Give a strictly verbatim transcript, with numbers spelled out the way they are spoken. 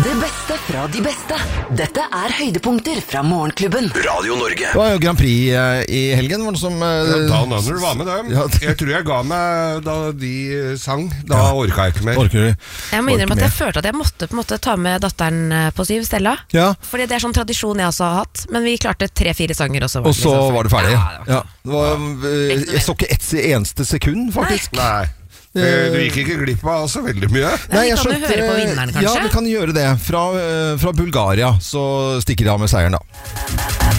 Det beste fra de beste. Dette er høydepunkter fra Morgenklubben. Radio Norge. Det var jo Grand Prix eh, i helgen. Var det som, eh, ja, Down Under var med dem. Ja. Jeg tror jeg ga meg da de sang. Da ja. orka jeg ikke mer. Orker du? Jeg må innrømme at jeg følte at jeg måtte på en måte ta med datteren på syv, Stella. Ja. Fordi det er sånn tradisjon jeg også har hatt. Men vi klarte tre-fire sanger, og så var Og det, så liksom var det ferdig. Ja, det var ja. Det var, eh, jeg så ikke ett eneste sekund, faktisk. Nei. Du gikk ikke glipp av så veldig mye. Nei, vi kan jo høre på vinneren, kanskje. Ja, vi kan gjøre det. Fra, fra Bulgaria så stikker de av med seieren, da.